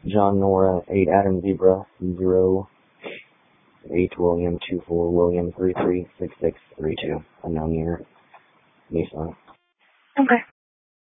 John Nora 8 Adam Zebra 0 8 William 24 William 336632. Unknown year. Nissan. Okay.